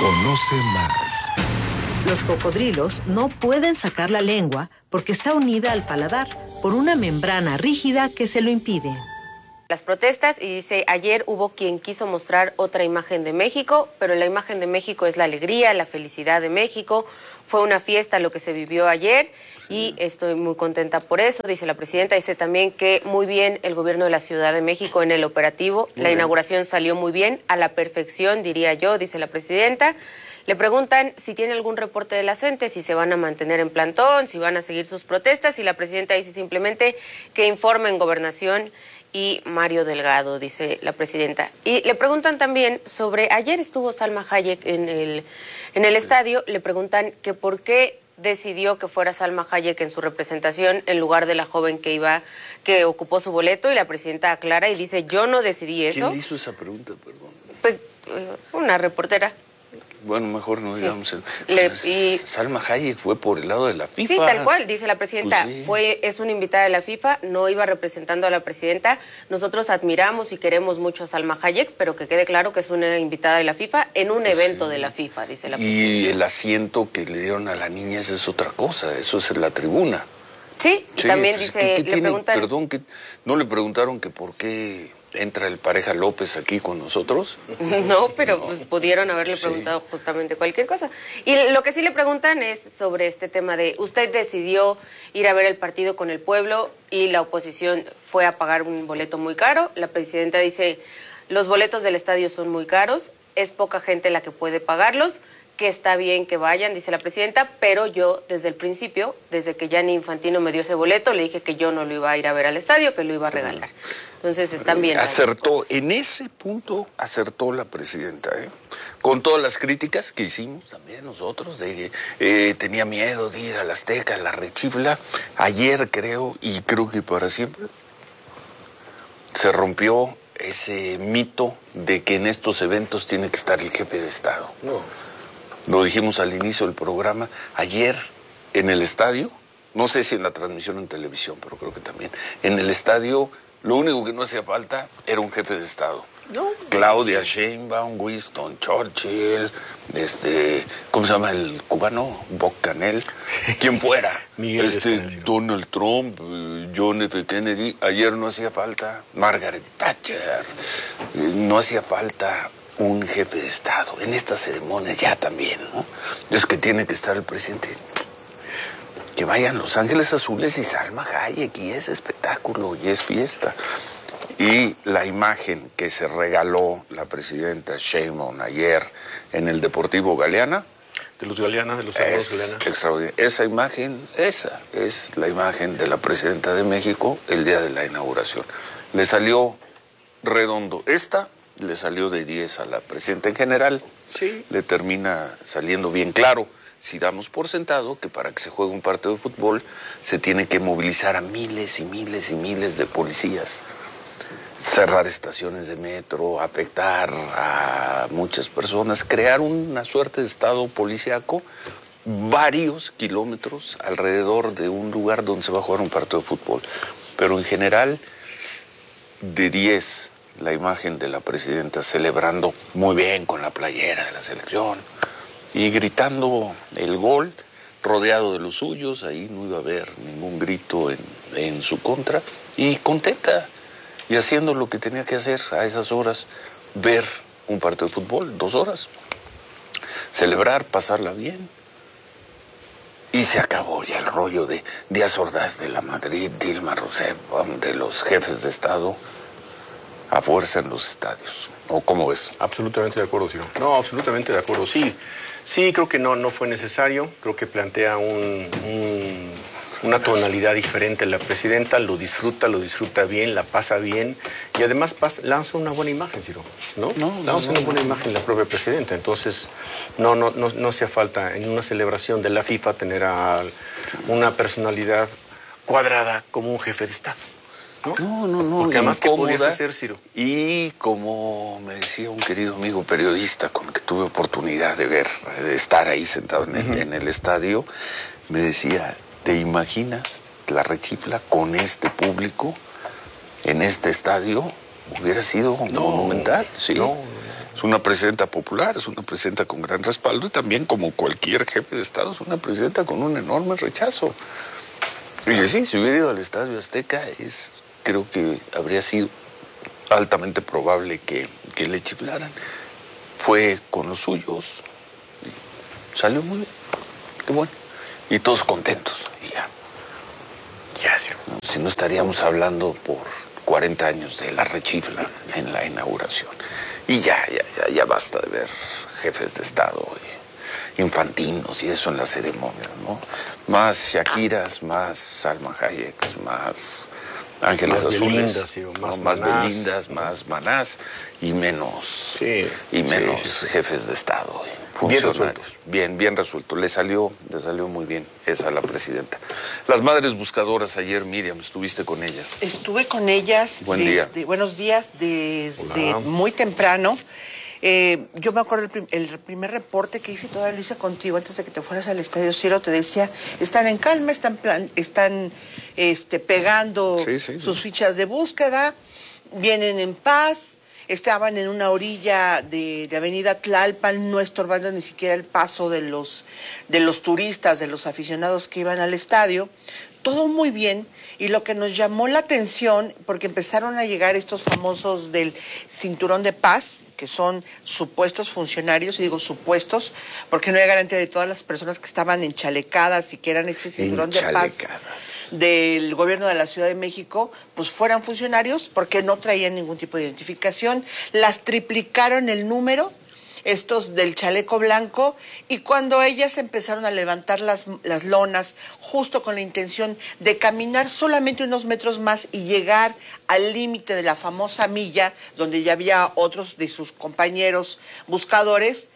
Conoce más. Los cocodrilos no pueden sacar la lengua porque está unida al paladar por una membrana rígida que se lo impide. Las protestas, y dice, ayer hubo quien quiso mostrar otra imagen de México, pero la imagen de México es la alegría, la felicidad de México. Fue una fiesta lo que se vivió ayer y estoy muy contenta por eso, dice la presidenta. Dice también que muy bien el gobierno de la Ciudad de México en el operativo. La inauguración salió muy bien, a la perfección, diría yo, dice la presidenta. Le preguntan si tiene algún reporte de la CENTE, si se van a mantener en plantón, si van a seguir sus protestas, y la presidenta dice simplemente que informen Gobernación y Mario Delgado, dice la presidenta. Y le preguntan también sobre, ayer estuvo Salma Hayek en el estadio, le preguntan que por qué decidió que fuera Salma Hayek en su representación en lugar de la joven que ocupó su boleto, y la presidenta aclara y dice, yo no decidí eso. ¿Quién hizo esa pregunta, perdón? Pues una reportera. Bueno, mejor no digamos. Salma Hayek fue por el lado de la FIFA. Sí, tal cual, dice la presidenta. Pues sí. Es una invitada de la FIFA, no iba representando a la presidenta. Nosotros admiramos y queremos mucho a Salma Hayek, pero que quede claro que es una invitada de la FIFA en un evento de la FIFA, dice la presidenta. Y el asiento que le dieron a la niña, esa es otra cosa, eso es en la tribuna. Sí, y también pues, dice, ¿qué le tiene? preguntan... Perdón, que no le preguntaron que por qué entra el pareja López aquí con nosotros. No, pero pues pudieron haberle preguntado justamente cualquier cosa. Y lo que sí le preguntan es sobre este tema de, usted decidió ir a ver el partido con el pueblo y la oposición fue a pagar un boleto muy caro. La presidenta dice, los boletos del estadio son muy caros, es poca gente la que puede pagarlos, que está bien que vayan, dice la presidenta, pero yo desde el principio, desde que Gianni Infantino me dio ese boleto, le dije que yo no lo iba a ir a ver al estadio, que lo iba a regalar. Entonces están bien. Acertó, en ese punto acertó la presidenta, con todas las críticas que hicimos también nosotros, de que tenía miedo de ir a la Azteca, a la rechifla. Ayer creo, y creo que para siempre, se rompió ese mito de que en estos eventos tiene que estar el jefe de Estado. No. Lo dijimos al inicio del programa, ayer en el estadio, no sé si en la transmisión en televisión, pero creo que también, en el estadio lo único que no hacía falta era un jefe de Estado. No. Claudia Sheinbaum, Winston Churchill, ¿cómo se llama el cubano? Bob Canel, quien fuera. Donald Trump, John F. Kennedy, ayer no hacía falta, Margaret Thatcher, no hacía falta un jefe de Estado. En esta ceremonia ya también, ¿no? Es que tiene que estar el presidente. Que vayan Los Ángeles Azules y Salma Hayek, y es espectáculo, y es fiesta. Y la imagen que se regaló la presidenta Sheinbaum ayer en el Deportivo Galeana. De los Galeana, de los hermanos Galeana. Extraordinaria. Esa imagen, esa es la imagen de la presidenta de México el día de la inauguración. Le salió redondo. Esta le salió de 10 a la presidenta en general. Sí. Le termina saliendo bien claro. Si damos por sentado que para que se juegue un partido de fútbol se tiene que movilizar a miles y miles y miles de policías, cerrar estaciones de metro, afectar a muchas personas, crear una suerte de estado policíaco varios kilómetros alrededor de un lugar donde se va a jugar un partido de fútbol. Pero en general, de 10, la imagen de la presidenta celebrando muy bien con la playera de la selección y gritando el gol, rodeado de los suyos. Ahí no iba a haber ningún grito en su contra, y contenta y haciendo lo que tenía que hacer a esas horas, ver un partido de fútbol, 2 horas, celebrar, pasarla bien. Y se acabó ya el rollo de Díaz Ordaz de la Madrid, Dilma Rousseff, de los jefes de Estado a fuerza en los estadios. ¿O cómo ves? Absolutamente de acuerdo, Ciro. No, absolutamente de acuerdo. Sí, creo que no fue necesario. Creo que plantea una tonalidad diferente la presidenta, lo disfruta bien, la pasa bien, y además lanza una buena imagen, Ciro, ¿no? Lanza una buena imagen la propia presidenta. Entonces, no hacía falta en una celebración de la FIFA tener a una personalidad cuadrada como un jefe de Estado. No. Porque además, ¿qué podías hacer, Ciro? Y como me decía un querido amigo periodista con el que tuve oportunidad de estar ahí sentado en el estadio, me decía, ¿te imaginas la rechifla con este público en este estadio? Hubiera sido monumental, sí. Es una presidenta popular, es una presidenta con gran respaldo y también, como cualquier jefe de Estado, es una presidenta con un enorme rechazo. Y sí, si hubiera ido al Estadio Azteca, creo que habría sido altamente probable que le chiflaran. Fue con los suyos, salió muy bien, qué bueno. Y todos contentos, y ya. Si no estaríamos hablando por 40 años de la rechifla en la inauguración. Y ya basta de ver jefes de Estado infantinos y eso en la ceremonia, ¿no? Más Shakiras, más Salma Hayek, más Ángeles Azules, Belindas, sí, más Belindas, más Manás y menos, jefes de Estado. Bien resueltos. Bien resuelto. Le salió muy bien esa a la presidenta. Las madres buscadoras ayer, Miriam, estuviste con ellas. Estuve con ellas. Buenos días, desde muy temprano. Yo me acuerdo el primer reporte que hice, todavía lo hice contigo antes de que te fueras al Estadio Ciro, te decía, están en calma, están pegando sus fichas de búsqueda, vienen en paz. Estaban en una orilla de Avenida Tlalpan, no estorbando ni siquiera el paso de los turistas, de los aficionados que iban al estadio. Todo muy bien. Y lo que nos llamó la atención, porque empezaron a llegar estos famosos del Cinturón de Paz, que son supuestos funcionarios, y digo supuestos, porque no hay garantía de todas las personas que estaban enchalecadas y que eran ese Cinturón de Paz del gobierno de la Ciudad de México, pues fueran funcionarios, porque no traían ningún tipo de identificación. Las triplicaron el número, estos del chaleco blanco, y cuando ellas empezaron a levantar las lonas, justo con la intención de caminar solamente unos metros más y llegar al límite de la famosa milla, donde ya había otros de sus compañeros buscadores,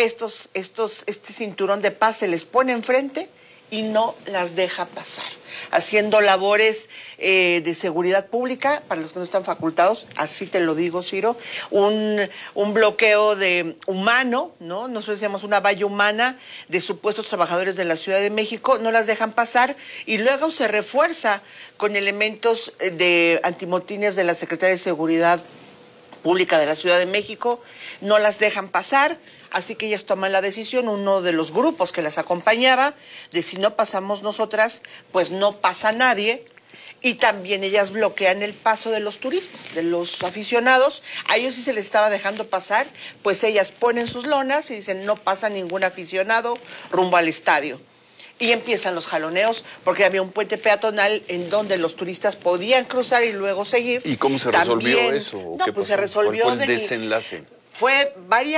este cinturón de paz se les pone enfrente y no las deja pasar, haciendo labores de seguridad pública para los que no están facultados, así te lo digo, Ciro, un bloqueo humano, ¿no? Nosotros decíamos una valla humana de supuestos trabajadores de la Ciudad de México, no las dejan pasar y luego se refuerza con elementos de antimotines de la Secretaría de Seguridad Pública de la Ciudad de México, no las dejan pasar. Así que ellas toman la decisión, uno de los grupos que las acompañaba, de si no pasamos nosotras, pues no pasa nadie. Y también ellas bloquean el paso de los turistas, de los aficionados. A ellos sí se les estaba dejando pasar, pues ellas ponen sus lonas y dicen no pasa ningún aficionado rumbo al estadio. Y empiezan los jaloneos, porque había un puente peatonal en donde los turistas podían cruzar y luego seguir. ¿Y cómo se resolvió eso? No, pues se resolvió. ¿Cuál fue el desenlace? Fue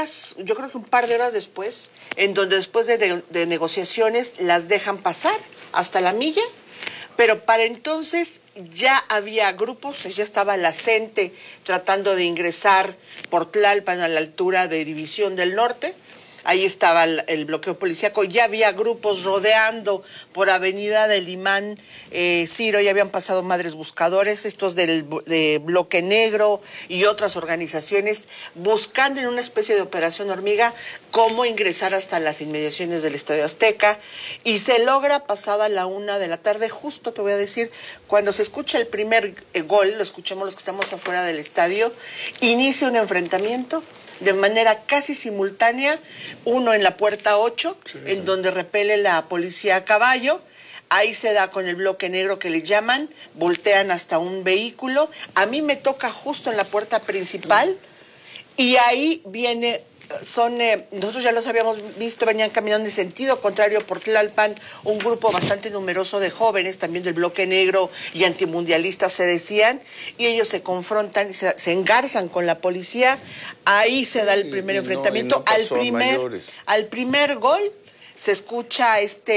yo creo que un par de horas después, en donde después de negociaciones las dejan pasar hasta la milla, pero para entonces ya había grupos, ya estaba la CENTE tratando de ingresar por Tlalpan a la altura de División del Norte. Ahí estaba el bloqueo policíaco, ya había grupos rodeando por Avenida del Imán, Ciro, ya habían pasado madres buscadores, estos de Bloque Negro y otras organizaciones, buscando en una especie de operación hormiga cómo ingresar hasta las inmediaciones del Estadio Azteca, y se logra pasada la 1 de la tarde, justo te voy a decir, cuando se escucha el primer gol, lo escuchamos los que estamos afuera del estadio, inicia un enfrentamiento de manera casi simultánea, uno en la puerta 8, en donde repele la policía a caballo, ahí se da con el bloque negro que le llaman, voltean hasta un vehículo, a mí me toca justo en la puerta principal, y ahí viene... nosotros ya los habíamos visto, venían caminando en sentido contrario por Tlalpan, un grupo bastante numeroso de jóvenes, también del bloque negro y antimundialistas se decían, y ellos se confrontan y se engarzan con la policía, ahí se da el primer enfrentamiento, al primer gol se escucha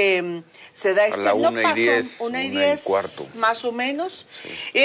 se da a la 1:10, 1:10 más o menos, sí.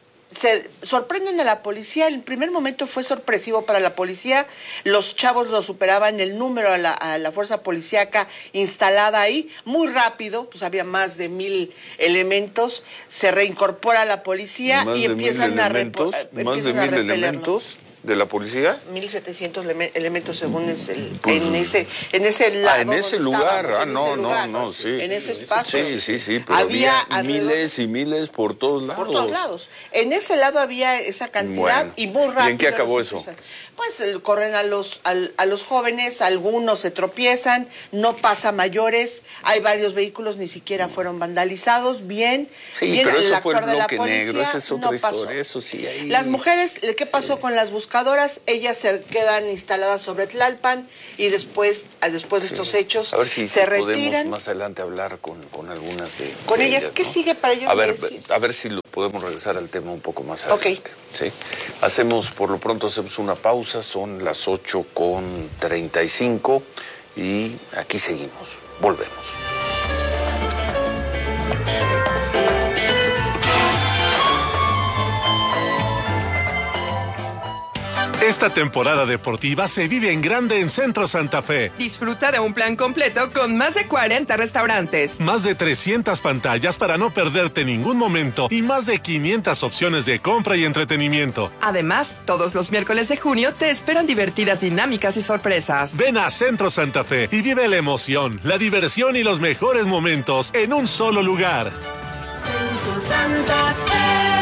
Se sorprenden a la policía, el primer momento fue sorpresivo para la policía, los chavos lo superaban el número a la fuerza policíaca instalada ahí, muy rápido, pues había más de 1,000 elementos, se reincorpora la policía y empiezan a repelerlo. ¿Más de 1,000 elementos? de la policía? 1,700 elementos según es Pues, en ese lado. En ese donde lugar. estábamos, Sí. En ese espacio. Sí, pero había miles y miles por todos lados. Por todos lados. En ese lado había esa cantidad y muy rápido. ¿Y en qué acabó eso? Pues corren a los jóvenes, algunos se tropiezan, no pasa mayores, hay varios vehículos, ni siquiera fueron vandalizados, bien. Sí, bien, pero eso el fue el actor de la bloque policía negro, esa es otra no pasó. historia, eso sí. Ahí... Las mujeres, ¿qué pasó con las buscadoras? Ellas se quedan instaladas sobre Tlalpan y después de estos hechos a ver si se podemos retiran. más adelante hablar con algunas de Con ellas, ellas, ¿qué ¿no? sigue para ellas? A ver si podemos regresar al tema un poco más adelante. ¿Sí? Por lo pronto hacemos una pausa, son las 8:35 y aquí seguimos. Volvemos. Esta temporada deportiva se vive en grande en Centro Santa Fe. Disfruta de un plan completo con más de 40 restaurantes. Más de 300 pantallas para no perderte ningún momento y más de 500 opciones de compra y entretenimiento. Además, todos los miércoles de junio te esperan divertidas dinámicas y sorpresas. Ven a Centro Santa Fe y vive la emoción, la diversión y los mejores momentos en un solo lugar. Centro Santa Fe.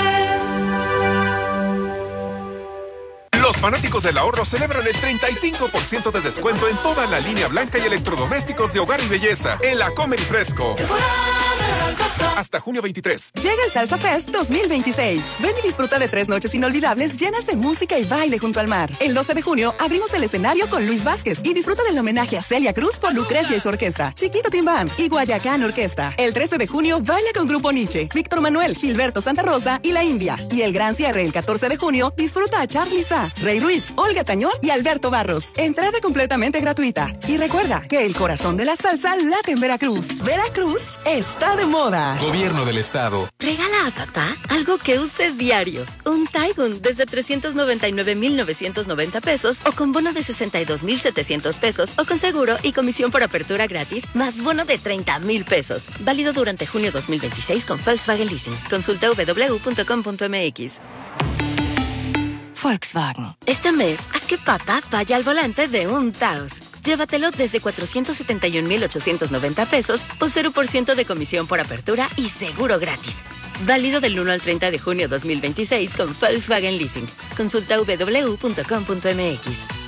Los fanáticos del ahorro celebran el 35% de descuento en toda la línea blanca y electrodomésticos de hogar y belleza en la Comer y Fresco. Hasta junio 23. Llega el Salsa Fest 2026. Ven y disfruta de 3 noches inolvidables llenas de música y baile junto al mar. El 12 de junio abrimos el escenario con Luis Vázquez y disfruta del homenaje a Celia Cruz por Lucrecia y su orquesta, Chiquito Tim Band y Guayacán Orquesta. El 13 de junio baila con Grupo Nietzsche, Víctor Manuel, Gilberto Santa Rosa y La India. Y el gran cierre el 14 de junio disfruta a Charly Sa, Rey Ruiz, Olga Tañón y Alberto Barros. Entrada completamente gratuita. Y recuerda que el corazón de la salsa late en Veracruz. Veracruz está de moda. Gobierno del Estado. Regala a papá algo que use diario. Un Taigun desde 399,990 pesos o con bono de 62,700 pesos o con seguro y comisión por apertura gratis más bono de 30,000 pesos. Válido durante junio 2026 con Volkswagen Leasing. Consulta www.com.mx. Volkswagen. Este mes, haz que papá vaya al volante de un Taos. Llévatelo desde 471,890 pesos o 0% de comisión por apertura y seguro gratis. Válido del 1 al 30 de junio 2026 con Volkswagen Leasing. Consulta www.com.mx.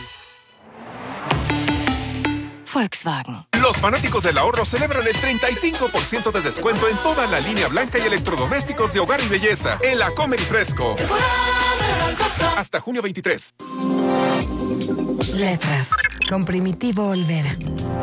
Volkswagen. Los fanáticos del ahorro celebran el 35% de descuento en toda la línea blanca y electrodomésticos de hogar y belleza en la Comer y Fresco. Hasta junio 23. Letras. Con Primitivo Olvera.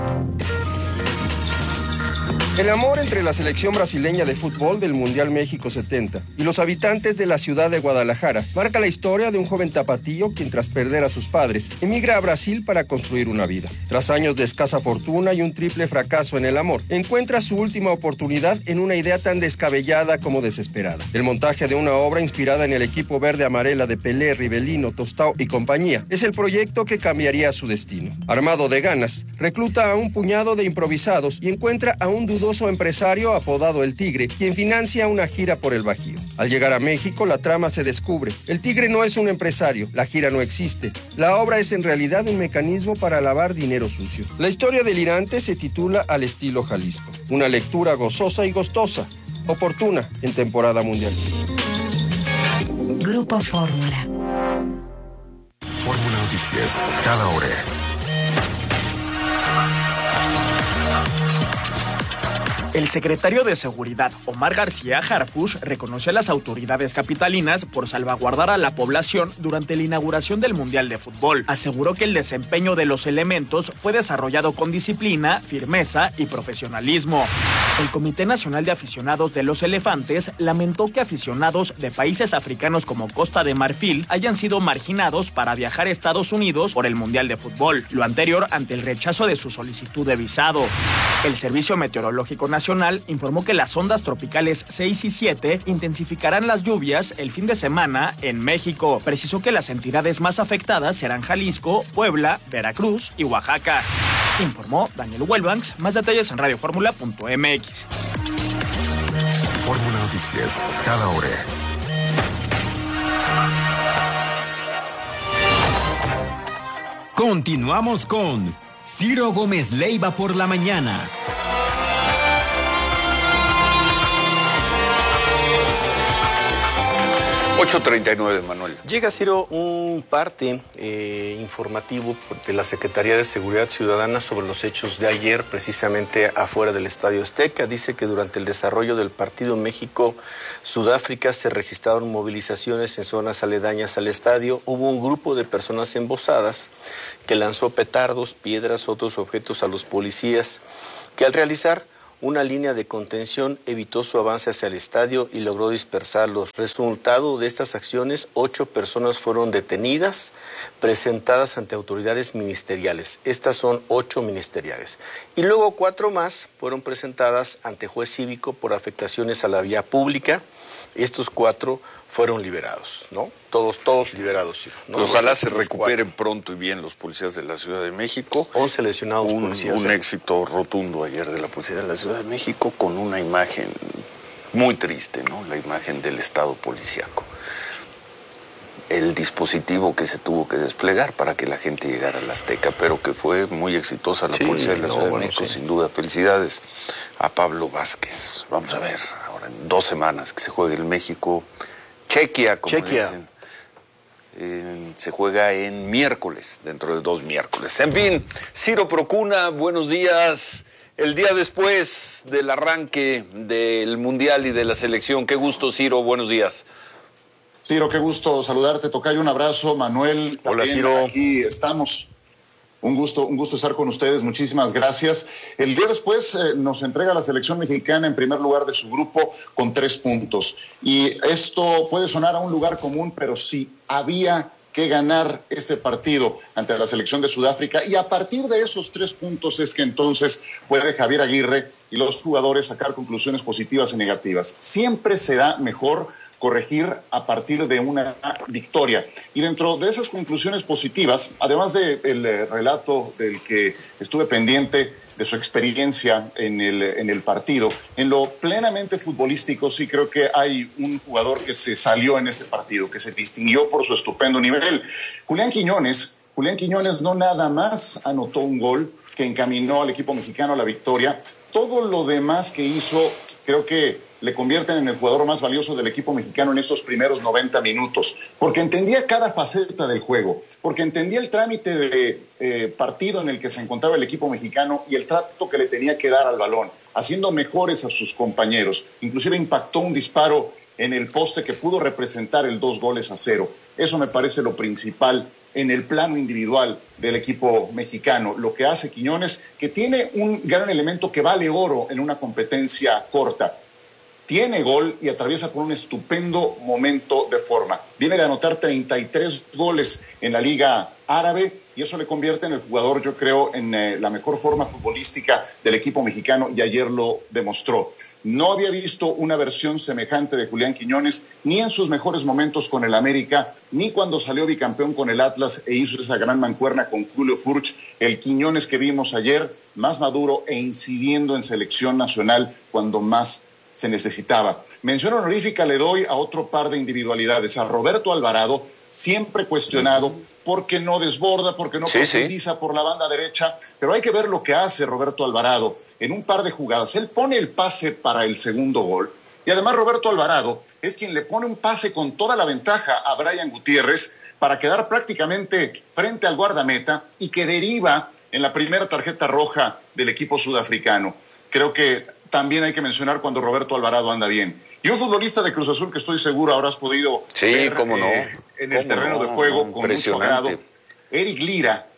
El amor entre la selección brasileña de fútbol del Mundial México 70 y los habitantes de la ciudad de Guadalajara marca la historia de un joven tapatío quien tras perder a sus padres emigra a Brasil para construir una vida. Tras años de escasa fortuna y un triple fracaso en el amor, encuentra su última oportunidad en una idea tan descabellada como desesperada. El montaje de una obra inspirada en el equipo verde amarela de Pelé, Rivelino, Tostao y compañía es el proyecto que cambiaría su destino. Armado de ganas, recluta a un puñado de improvisados y encuentra a un dudoso empresario apodado El Tigre, quien financia una gira por el Bajío. Al llegar a México, la trama se descubre. El Tigre no es un empresario, la gira no existe. La obra es en realidad un mecanismo para lavar dinero sucio. La historia delirante se titula Al estilo Jalisco. Una lectura gozosa y gustosa, oportuna en temporada mundial. Grupo Fórmula. Fórmula Noticias, cada hora. El secretario de Seguridad, Omar García Harfuch, reconoció a las autoridades capitalinas por salvaguardar a la población durante la inauguración del Mundial de Fútbol. Aseguró que el desempeño de los elementos fue desarrollado con disciplina, firmeza y profesionalismo. El Comité Nacional de Aficionados de los Elefantes lamentó que aficionados de países africanos como Costa de Marfil hayan sido marginados para viajar a Estados Unidos por el Mundial de Fútbol, lo anterior ante el rechazo de su solicitud de visado. El Servicio Meteorológico Nacional informó que las ondas tropicales 6 y 7 intensificarán las lluvias el fin de semana en México. Precisó que las entidades más afectadas serán Jalisco, Puebla, Veracruz y Oaxaca. Informó Daniel Huelbanks. Más detalles en radioformula.mx. Fórmula Noticias, cada hora. Continuamos con Ciro Gómez Leiva por la mañana. 8:39, Manuel. Llega, Ciro, un parte informativo de la Secretaría de Seguridad Ciudadana sobre los hechos de ayer, precisamente afuera del Estadio Azteca. Dice que durante el desarrollo del partido México-Sudáfrica se registraron movilizaciones en zonas aledañas al estadio. Hubo un grupo de personas embosadas que lanzó petardos, piedras, otros objetos a los policías, que al realizar una línea de contención evitó su avance hacia el estadio y logró dispersarlos. Resultado de estas acciones, 8 personas fueron detenidas, presentadas ante autoridades ministeriales. Estas son 8 ministeriales. Y luego 4 más fueron presentadas ante juez cívico por afectaciones a la vía pública. Estos 4 fueron liberados, ¿no? Todos liberados, sí, ¿no? Ojalá se recuperen pronto y bien los policías de la Ciudad de México. 11 lesionados policías. Un éxito rotundo ayer de la Policía de la Ciudad de México, con una imagen muy triste, ¿no? La imagen del Estado policíaco. El dispositivo que se tuvo que desplegar para que la gente llegara al Azteca, pero que fue muy exitosa la Policía de la Ciudad de México, sin duda. Felicidades a Pablo Vázquez. Vamos a ver, ahora en 2 semanas que se juegue el México-Chequia, como dicen. Se juega en miércoles, dentro de 2 miércoles. En fin, Ciro Procuna, buenos días. El día después del arranque del Mundial y de la selección. Qué gusto, Ciro, buenos días. Ciro, qué gusto saludarte, tocayo, un abrazo, Manuel. Hola, Ciro. Aquí estamos. Un gusto estar con ustedes, muchísimas gracias. El día después nos entrega la selección mexicana en primer lugar de su grupo con 3 puntos. Y esto puede sonar a un lugar común, pero sí había que ganar este partido ante la selección de Sudáfrica. Y a partir de esos 3 puntos es que entonces puede Javier Aguirre y los jugadores sacar conclusiones positivas y negativas. Siempre será mejor corregir a partir de una victoria. Y dentro de esas conclusiones positivas, además del relato del que estuve pendiente de su experiencia en el partido, en lo plenamente futbolístico sí creo que hay un jugador que se salió en este partido, que se distinguió por su estupendo nivel. Julián Quiñones no nada más anotó un gol que encaminó al equipo mexicano a la victoria. Todo lo demás que hizo creo que le convierten en el jugador más valioso del equipo mexicano en estos primeros 90 minutos, porque entendía cada faceta del juego, porque entendía el trámite de partido en el que se encontraba el equipo mexicano y el trato que le tenía que dar al balón, haciendo mejores a sus compañeros. Inclusive impactó un disparo en el poste que pudo representar el 2-0. Eso me parece lo principal en el plano individual del equipo mexicano. Lo que hace Quiñones, que tiene un gran elemento que vale oro en una competencia corta. Tiene gol y atraviesa por un estupendo momento de forma. Viene de anotar 33 goles en la Liga Árabe y eso le convierte en el jugador, yo creo, en la mejor forma futbolística del equipo mexicano y ayer lo demostró. No había visto una versión semejante de Julián Quiñones ni en sus mejores momentos con el América, ni cuando salió bicampeón con el Atlas e hizo esa gran mancuerna con Julio Furch. El Quiñones que vimos ayer, más maduro e incidiendo en selección nacional cuando más se necesitaba. Mención honorífica le doy a otro par de individualidades, a Roberto Alvarado, siempre cuestionado porque no desborda, porque no profundiza por la banda derecha, pero hay que ver lo que hace Roberto Alvarado en un par de jugadas. Él pone el pase para el segundo gol y además Roberto Alvarado es quien le pone un pase con toda la ventaja a Brian Gutiérrez para quedar prácticamente frente al guardameta y que deriva en la primera tarjeta roja del equipo sudafricano. Creo que también hay que mencionar cuando Roberto Alvarado anda bien. Y un futbolista de Cruz Azul que estoy seguro habrás podido ver cómo no. En el terreno de juego con mucho grado. Eric Lira,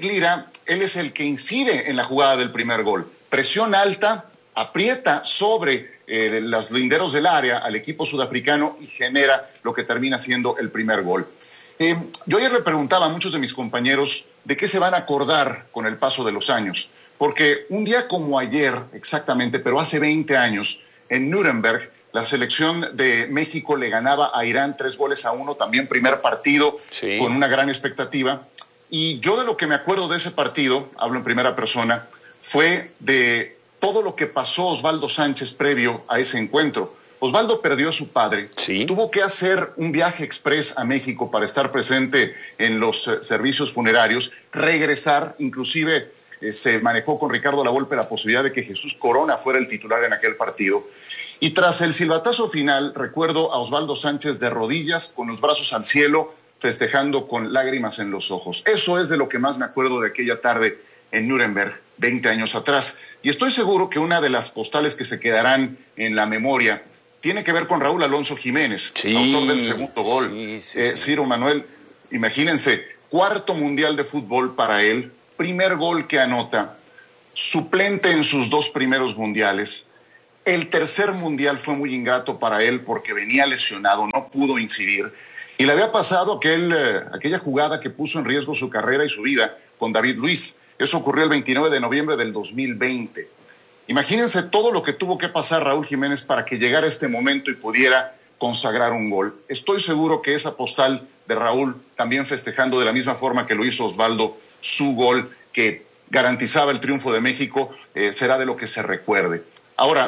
él es el que incide en la jugada del primer gol. Presión alta, aprieta sobre los linderos del área al equipo sudafricano y genera lo que termina siendo el primer gol. Yo ayer le preguntaba a muchos de mis compañeros de qué se van a acordar con el paso de los años. Porque un día como ayer, exactamente, pero hace 20 años, en Nuremberg, la selección de México le ganaba a Irán 3-1, también primer partido, con una gran expectativa. Y yo de lo que me acuerdo de ese partido, hablo en primera persona, fue de todo lo que pasó Osvaldo Sánchez previo a ese encuentro. Osvaldo perdió a su padre, tuvo que hacer un viaje express a México para estar presente en los servicios funerarios, regresar, inclusive se manejó con Ricardo Lavolpe la posibilidad de que Jesús Corona fuera el titular en aquel partido. Y tras el silbatazo final, recuerdo a Osvaldo Sánchez de rodillas, con los brazos al cielo, festejando con lágrimas en los ojos. Eso es de lo que más me acuerdo de aquella tarde en Nuremberg, 20 años atrás. Y estoy seguro que una de las postales que se quedarán en la memoria tiene que ver con Raúl Alonso Jiménez, autor del segundo gol. Ciro Manuel, imagínense, 4º mundial de fútbol para él, primer gol que anota, suplente en sus 2 primeros mundiales. El tercer mundial fue muy ingrato para él porque venía lesionado, no pudo incidir. Y le había pasado aquella jugada que puso en riesgo su carrera y su vida con David Luiz. Eso ocurrió el 29 de noviembre del 2020. Imagínense todo lo que tuvo que pasar Raúl Jiménez para que llegara este momento y pudiera consagrar un gol. Estoy seguro que esa postal de Raúl, también festejando de la misma forma que lo hizo Osvaldo, su gol que garantizaba el triunfo de México, será de lo que se recuerde. Ahora,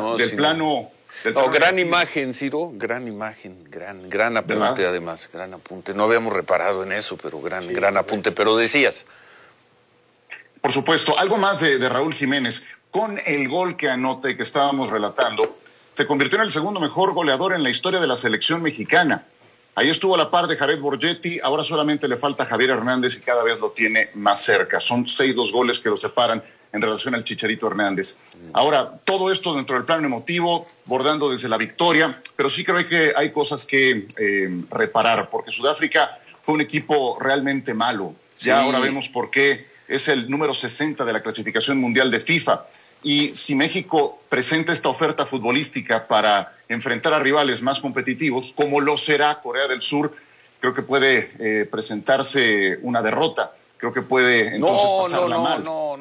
gran imagen, Ciro, gran imagen, gran apunte. ¿Verdad? Además, gran apunte. No habíamos reparado en eso, pero gran apunte. Pero decías. Por supuesto, algo más de Raúl Jiménez. Con el gol que anota y que estábamos relatando, se convirtió en el segundo mejor goleador en la historia de la selección mexicana. Ahí estuvo a la par de Jared Borgetti, ahora solamente le falta Javier Hernández y cada vez lo tiene más cerca. Son 6 los goles que lo separan en relación al Chicharito Hernández. Ahora, todo esto dentro del plano emotivo, bordando desde la victoria, pero sí creo que hay cosas que reparar, porque Sudáfrica fue un equipo realmente malo. Ya ahora vemos por qué es el número 60 de la clasificación mundial de FIFA. Y si México presenta esta oferta futbolística para enfrentar a rivales más competitivos, como lo será Corea del Sur, creo que puede presentarse una derrota. Creo que puede entonces pasarla mal. No.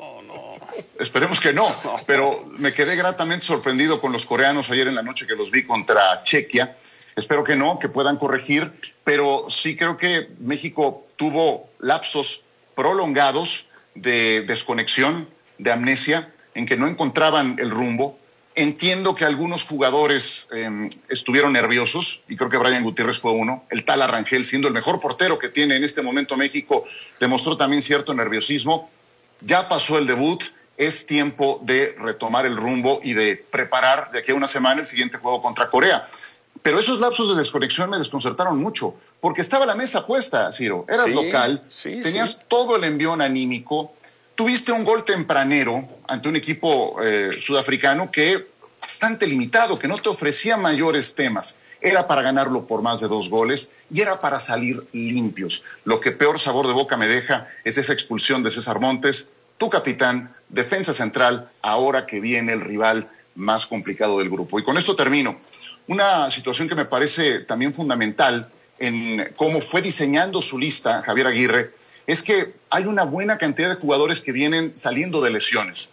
Esperemos que no, pero me quedé gratamente sorprendido con los coreanos ayer en la noche que los vi contra Chequia. Espero que no, que puedan corregir, pero sí creo que México tuvo lapsos prolongados de desconexión, de amnesia, en que no encontraban el rumbo. Entiendo que algunos jugadores estuvieron nerviosos, y creo que Brian Gutiérrez fue uno. El Tala Rangel, siendo el mejor portero que tiene en este momento México, demostró también cierto nerviosismo. Ya pasó el debut, es tiempo de retomar el rumbo y de preparar de aquí a una semana el siguiente juego contra Corea. Pero esos lapsos de desconexión me desconcertaron mucho, porque estaba la mesa puesta, Ciro. Eras local, tenías todo el envión anímico, tuviste un gol tempranero ante un equipo sudafricano que bastante limitado, que no te ofrecía mayores temas. Era para ganarlo por más de 2 goles y era para salir limpios. Lo que peor sabor de boca me deja es esa expulsión de César Montes, tu capitán, defensa central, ahora que viene el rival más complicado del grupo. Y con esto termino. Una situación que me parece también fundamental en cómo fue diseñando su lista Javier Aguirre es que hay una buena cantidad de jugadores que vienen saliendo de lesiones.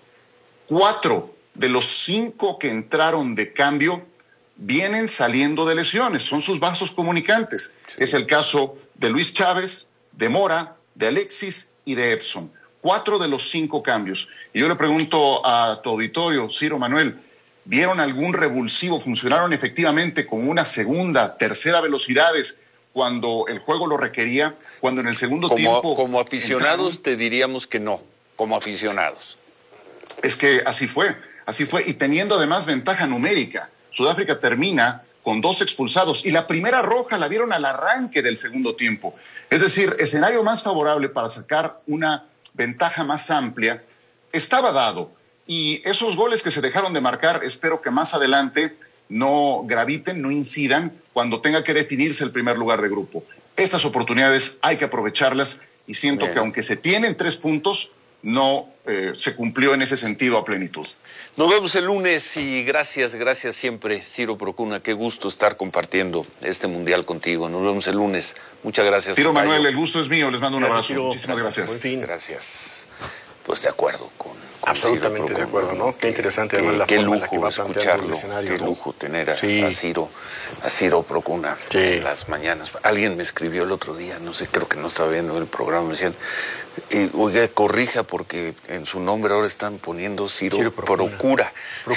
4 de los 5 que entraron de cambio vienen saliendo de lesiones, son sus vasos comunicantes. Es el caso de Luis Chávez, de Mora, de Alexis y de Edson. 4 de los 5 cambios. Y yo le pregunto a tu auditorio, Ciro Manuel, ¿vieron algún revulsivo? ¿Funcionaron efectivamente con una segunda, tercera velocidades cuando el juego lo requería? Cuando en el segundo tiempo... Como aficionados te diríamos que no, como aficionados. Es que así fue. Y teniendo además ventaja numérica. Sudáfrica termina con 2 expulsados y la primera roja la vieron al arranque del segundo tiempo. Es decir, escenario más favorable para sacar una ventaja más amplia estaba dado. Y esos goles que se dejaron de marcar, espero que más adelante no graviten, no incidan cuando tenga que definirse el primer lugar de grupo. Estas oportunidades hay que aprovecharlas y siento que aunque se tienen 3 puntos, no se cumplió en ese sentido a plenitud. Nos vemos el lunes y gracias siempre, Ciro Procuna. Qué gusto estar compartiendo este mundial contigo. Nos vemos el lunes. Muchas gracias. Ciro Manuel, el gusto es mío. Les mando un abrazo. Muchísimas gracias. Gracias. Pues de acuerdo con Absolutamente de acuerdo, ¿no? Qué interesante además la forma en la que va planteando el escenario. Qué lujo tener a Ciro Procuna en las mañanas. Alguien me escribió el otro día, no sé, creo que no estaba viendo el programa, me decían, oiga, corrija porque en su nombre ahora están poniendo Ciro Procura.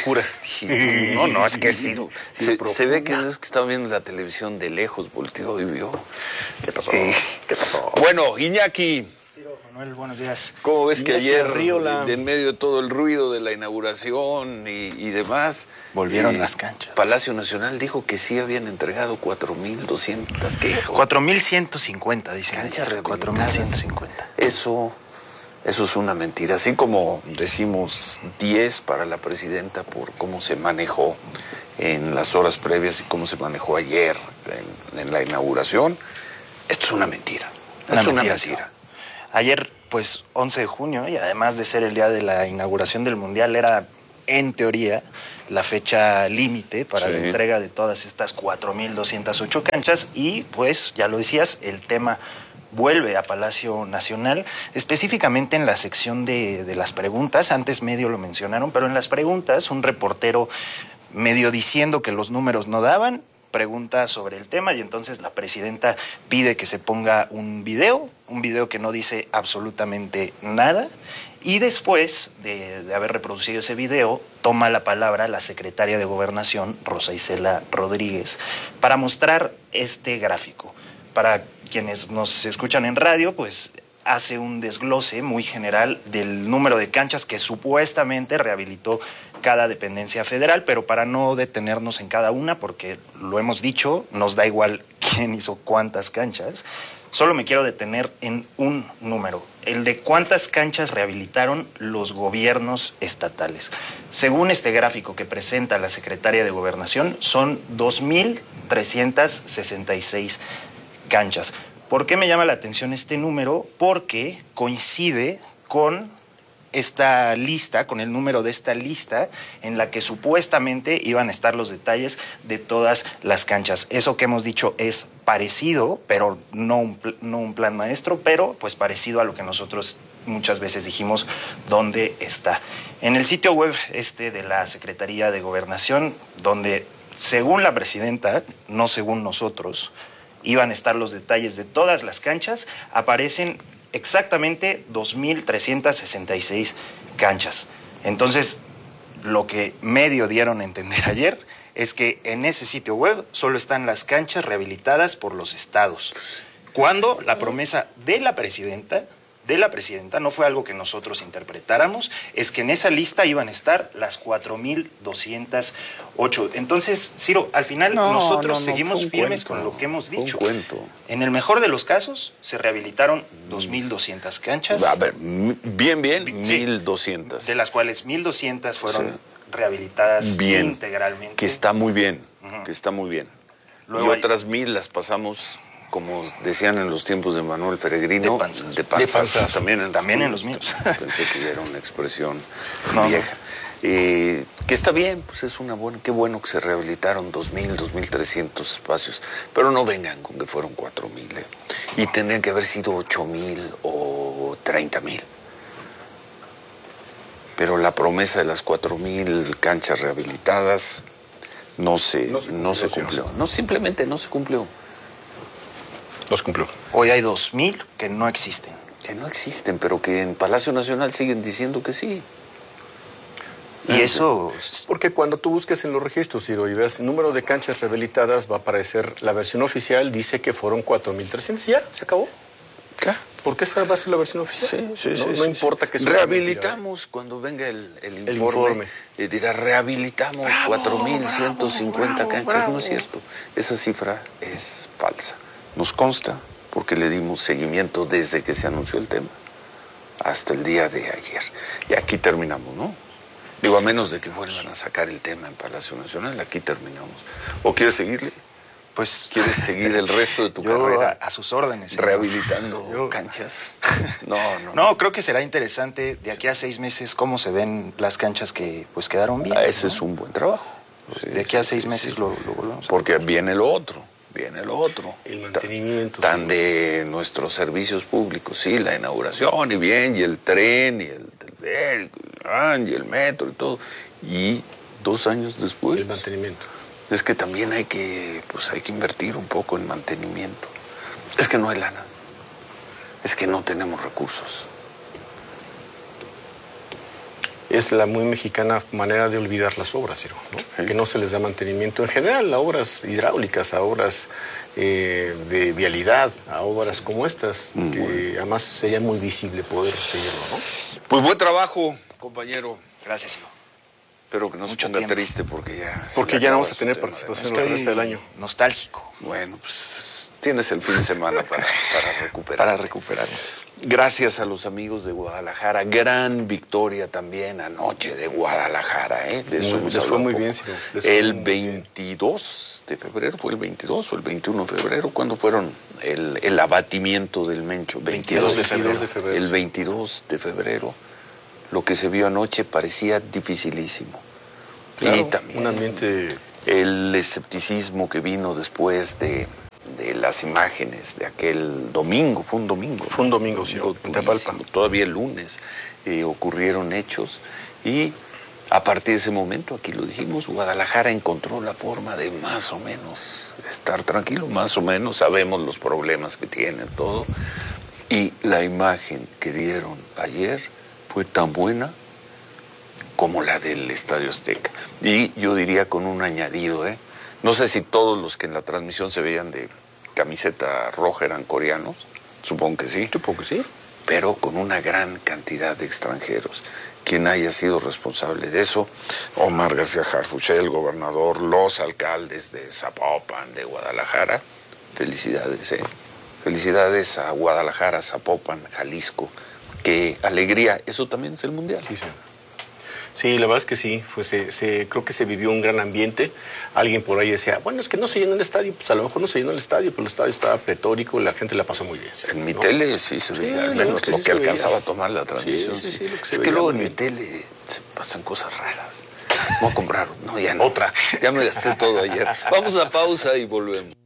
No, es que es Ciro. Se ve que es que estaba viendo la televisión de lejos, volteó y vio. ¿Qué pasó? ¿Qué pasó? Bueno, Iñaki. Manuel, buenos días. ¿Cómo ves que ayer, en medio de todo el ruido de la inauguración y demás, volvieron las canchas? Palacio Nacional dijo que sí habían entregado 4.200, ¿qué? 4.150, dicen. Canchas rehabilitadas. 4.150. Eso es una mentira. Así como decimos 10 para la presidenta por cómo se manejó en las horas previas y cómo se manejó ayer en la inauguración, esto es una mentira. Es una mentira. Ayer, pues, 11 de junio, y además de ser el día de la inauguración del Mundial, era, en teoría, la fecha límite para la entrega de todas estas 4.208 canchas. Y, pues, ya lo decías, el tema vuelve a Palacio Nacional, específicamente en la sección de las preguntas. Antes medio lo mencionaron, pero en las preguntas, un reportero medio diciendo que los números no daban, pregunta sobre el tema y entonces la presidenta pide que se ponga un video que no dice absolutamente nada, y después de haber reproducido ese video toma la palabra la secretaria de Gobernación, Rosa Isela Rodríguez, para mostrar este gráfico. Para quienes nos escuchan en radio, pues hace un desglose muy general del número de canchas que supuestamente rehabilitó cada dependencia federal, pero para no detenernos en cada una, porque lo hemos dicho, nos da igual quién hizo cuántas canchas, solo me quiero detener en un número, el de cuántas canchas rehabilitaron los gobiernos estatales. Según este gráfico que presenta la secretaria de Gobernación, son 2.366 canchas. ¿Por qué me llama la atención este número? Porque coincide con esta lista, con el número de esta lista en la que supuestamente iban a estar los detalles de todas las canchas. Eso que hemos dicho es parecido, pero no un plan maestro, pero pues parecido a lo que nosotros muchas veces dijimos dónde está. En el sitio web de la Secretaría de Gobernación, donde según la presidenta, no según nosotros, iban a estar los detalles de todas las canchas, aparecen exactamente 2.366 canchas. Entonces, lo que medio dieron a entender ayer es que en ese sitio web solo están las canchas rehabilitadas por los estados. Cuando la promesa de la presidenta no fue algo que nosotros interpretáramos, es que en esa lista iban a estar las 4.208. Entonces, Ciro, al final nosotros seguimos firmes con lo que hemos dicho. En el mejor de los casos, se rehabilitaron 2.200 canchas. A ver, bien, 1.200. De las cuales 1.200 fueron rehabilitadas integralmente. Que está muy bien, que está muy bien. Luego y otras 1.000 las pasamos, como decían en los tiempos de Manuel Peregrino, de panza. También en los míos. Pensé que era una expresión vieja. Que está bien, pues es qué bueno que se rehabilitaron 2.000, 2.300 espacios, pero no vengan con que fueron 4.000, y tendrían que haber sido 8.000 o 30.000. Pero la promesa de las 4.000 canchas rehabilitadas no se cumplió. No, simplemente no se cumplió. Los cumplió. Hoy hay 2.000 que no existen. Que no existen, pero que en Palacio Nacional siguen diciendo que sí. Y eso... Porque cuando tú busques en los registros, Ciro, y ves el número de canchas rehabilitadas, va a aparecer la versión oficial, dice que fueron 4.300. ¿Ya? ¿Se acabó? ¿Qué? ¿Por qué esa va a ser la versión oficial? No importa que eso rehabilitamos cuando venga el informe. Dirá, rehabilitamos 4.150 canchas. Bravo. No es cierto. Esa cifra es falsa. Nos consta porque le dimos seguimiento desde que se anunció el tema hasta el día de ayer. Y aquí terminamos, ¿no? Digo, a menos de que vuelvan a sacar el tema en Palacio Nacional, aquí terminamos. ¿O quieres seguirle? Pues, ¿quieres seguir el resto de tu carrera? A sus órdenes. Rehabilitando canchas. No, creo que será interesante de aquí a 6 meses cómo se ven las canchas que pues quedaron bien. Ese es un buen trabajo. De aquí a 6 meses lo volvemos. Porque viene lo otro. El mantenimiento. Tan de nuestros servicios públicos, sí, la inauguración y el tren y el teleférico. y el metro y todo. Y 2 años después... El mantenimiento. Es que también hay que invertir un poco en mantenimiento. Es que no hay lana. Es que no tenemos recursos. Es la muy mexicana manera de olvidar las obras, Ciro, ¿no? Sí. Que no se les da mantenimiento en general a obras hidráulicas, a obras de vialidad, a obras como estas, que además sería muy visible poder seguirlo, ¿no? Pues buen trabajo, compañero. Gracias, Ciro. Espero que no se ponga triste porque ya... Porque ya no vamos a tener participación el resto del año. Nostálgico. Bueno, pues tienes el fin de semana para recuperar. Para recuperarnos. Gracias a los amigos de Guadalajara. Gran victoria también anoche de Guadalajara, ¿eh? De eso les fue muy bien, sí. El 22 de febrero, ¿fue el 22 o el 21 de febrero? ¿Cuándo fueron el abatimiento del Mencho? 22 de febrero. El 22 de febrero. Lo que se vio anoche parecía dificilísimo. Claro, y también un ambiente... el escepticismo que vino después de las imágenes de aquel domingo. Fue un domingo. Fue un domingo, sí, en Tapalpa. Todavía el lunes ocurrieron hechos y a partir de ese momento, aquí lo dijimos, Guadalajara encontró la forma de más o menos estar tranquilo, más o menos sabemos los problemas que tiene todo, y la imagen que dieron ayer fue tan buena como la del Estadio Azteca. Y yo diría con un añadido, no sé si todos los que en la transmisión se veían de camiseta roja eran coreanos, supongo que sí. Supongo que sí. Pero con una gran cantidad de extranjeros. Quien haya sido responsable de eso, Omar García Harfuch, el gobernador, los alcaldes de Zapopan, de Guadalajara, felicidades, Felicidades a Guadalajara, Zapopan, Jalisco. Qué alegría, eso también es el Mundial. Sí, sí. Sí, la verdad es que sí, creo que se vivió un gran ambiente. Alguien por ahí decía, bueno, es que no se llenó el estadio. Pues a lo mejor no se llenó el estadio, pero el estadio estaba pletórico y la gente la pasó muy bien. En mi tele sí se veía, al menos lo que alcanzaba a tomar la transmisión. Sí, lo que es que luego en mi tele se pasan cosas raras. Voy a comprar, no, ya no. Otra. Ya me gasté todo ayer. Vamos a pausa y volvemos.